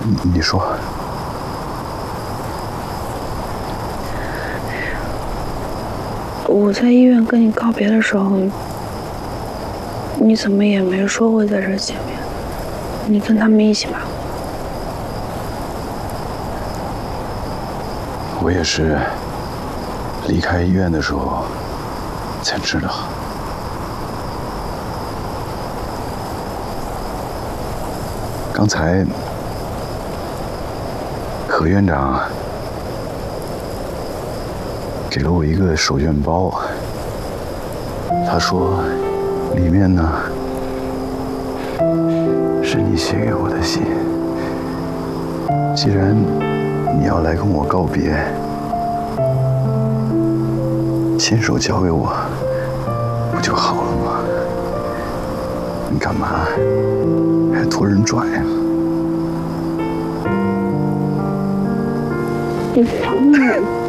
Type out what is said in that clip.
你说。 我在医院跟你告别的时候，你怎么也没说会在这见面？你跟他们一起吧。 我也是离开医院的时候才知道。刚才何院长给了我一个手绢包，他说里面呢是你写给我的信。既然你要来跟我告别，亲手交给我不就好了吗？你干嘛还托人转呀？ 你烦我。